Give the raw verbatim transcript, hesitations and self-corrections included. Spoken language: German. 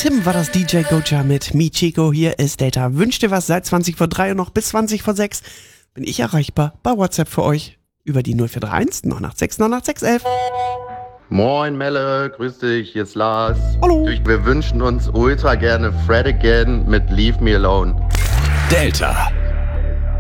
Tim war das D J Gocha mit Michiko. Hier ist Delta. Wünscht ihr was seit zwanzig vor drei und noch bis zwanzig vor sechs bin ich erreichbar bei WhatsApp für euch über die null vier drei eins neun acht sechs neun acht sechs eins eins. Moin Melle, grüß dich, hier ist Lars. Hallo. Wir wünschen uns ultra gerne Fred Again mit Leave Me Alone. Delta.